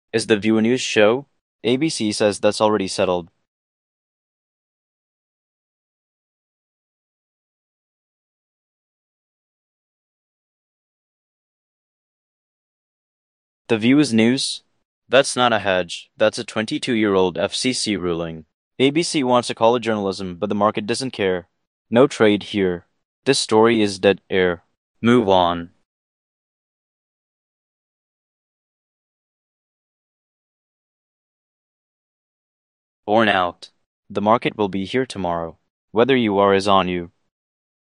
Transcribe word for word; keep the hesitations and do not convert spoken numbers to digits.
Is The View a news show? A B C says that's already settled. The View is news? That's not a hedge. That's a twenty-two-year-old F C C ruling. A B C wants to call it journalism, but the market doesn't care. No trade here. This story is dead air. Move on. Born out. The market will be here tomorrow. Whether you are is on you.